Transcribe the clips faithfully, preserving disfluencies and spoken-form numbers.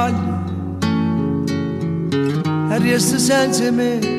E resta senza me,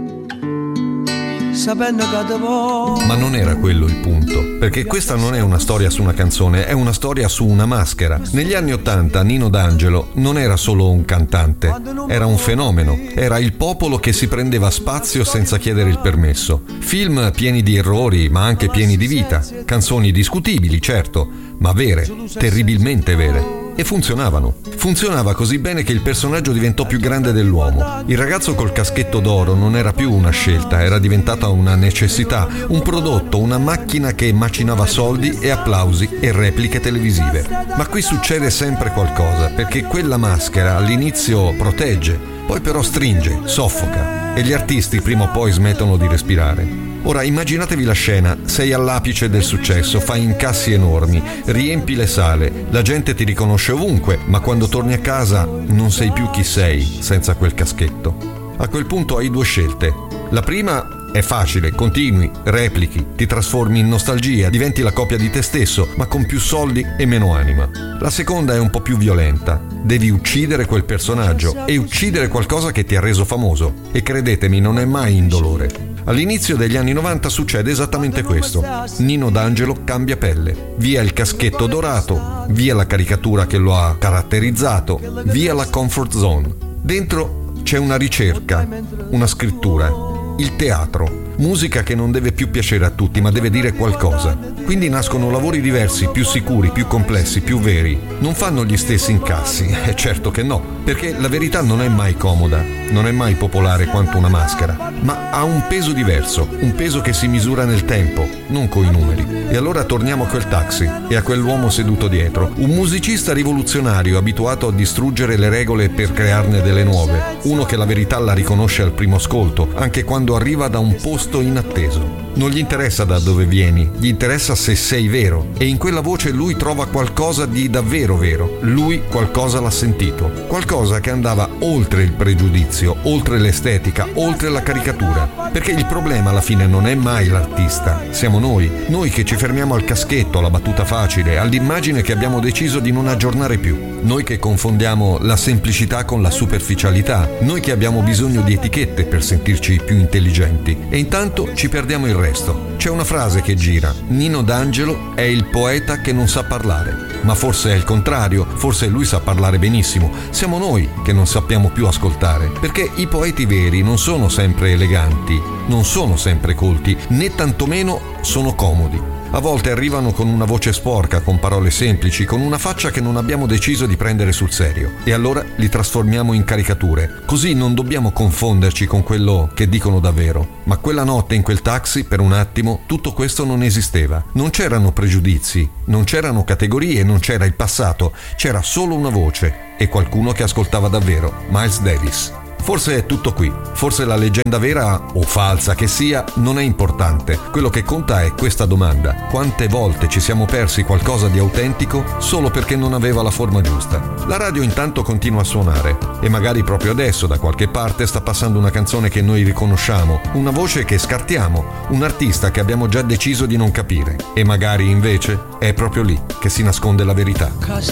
sapendo che te voglio. Ma non era quello il punto, perché questa non è una storia su una canzone, è una storia su una maschera. Negli anni Ottanta Nino D'Angelo non era solo un cantante, era un fenomeno, era il popolo che si prendeva spazio senza chiedere il permesso. Film pieni di errori, ma anche pieni di vita, canzoni discutibili, certo, ma vere, terribilmente vere. E funzionavano. Funzionava così bene che il personaggio diventò più grande dell'uomo. Il ragazzo col caschetto d'oro non era più una scelta, era diventata una necessità, un prodotto, una macchina che macinava soldi e applausi e repliche televisive. Ma qui succede sempre qualcosa, perché quella maschera all'inizio protegge, poi però stringe, soffoca, e gli artisti prima o poi smettono di respirare. Ora immaginatevi la scena, sei all'apice del successo, fai incassi enormi, riempi le sale, la gente ti riconosce ovunque, ma quando torni a casa non sei più chi sei senza quel caschetto. A quel punto hai due scelte. La prima è facile, continui, replichi, ti trasformi in nostalgia, diventi la copia di te stesso, ma con più soldi e meno anima. La seconda è un po' più violenta. Devi uccidere quel personaggio e uccidere qualcosa che ti ha reso famoso. E credetemi, non è mai indolore. All'inizio degli anni novanta succede esattamente questo. Nino D'Angelo cambia pelle. Via il caschetto dorato, via la caricatura che lo ha caratterizzato, via la comfort zone. Dentro c'è una ricerca, una scrittura, il teatro, musica che non deve più piacere a tutti, ma deve dire qualcosa. Quindi nascono lavori diversi, più sicuri, più complessi, più veri. Non fanno gli stessi incassi, è certo che no, perché la verità non è mai comoda, non è mai popolare quanto una maschera, ma ha un peso diverso, un peso che si misura nel tempo, non coi numeri. E allora torniamo a quel taxi e a quell'uomo seduto dietro, un musicista rivoluzionario abituato a distruggere le regole per crearne delle nuove, uno che la verità la riconosce al primo ascolto, anche quando arriva da un posto inatteso. Non gli interessa da dove vieni, gli interessa se sei vero, e in quella voce lui trova qualcosa di davvero vero. Lui qualcosa l'ha sentito, qualcosa che andava oltre il pregiudizio, oltre l'estetica, oltre la caricatura, perché il problema alla fine non è mai l'artista, siamo noi, noi che ci fermiamo al caschetto, alla battuta facile, all'immagine che abbiamo deciso di non aggiornare più, noi che confondiamo la semplicità con la superficialità, noi che abbiamo bisogno di etichette per sentirci più intelligenti, e intanto ci perdiamo il resto. C'è una frase che gira: Nino D'Angelo è il poeta che non sa parlare, ma forse è il contrario, forse lui sa parlare benissimo, siamo noi che non sappiamo più ascoltare, perché i poeti veri non sono sempre eleganti, non sono sempre colti, né tantomeno sono comodi. A volte arrivano con una voce sporca, con parole semplici, con una faccia che non abbiamo deciso di prendere sul serio. E allora li trasformiamo in caricature. Così non dobbiamo confonderci con quello che dicono davvero. Ma quella notte in quel taxi, per un attimo, tutto questo non esisteva. Non c'erano pregiudizi, non c'erano categorie, non c'era il passato. C'era solo una voce e qualcuno che ascoltava davvero. Miles Davis. Forse è tutto qui, forse la leggenda vera o falsa che sia non è importante, quello che conta è questa domanda: quante volte ci siamo persi qualcosa di autentico solo perché non aveva la forma giusta? La radio intanto continua a suonare e magari proprio adesso da qualche parte sta passando una canzone che noi riconosciamo, una voce che scartiamo, un artista che abbiamo già deciso di non capire, e magari invece è proprio lì che si nasconde la verità.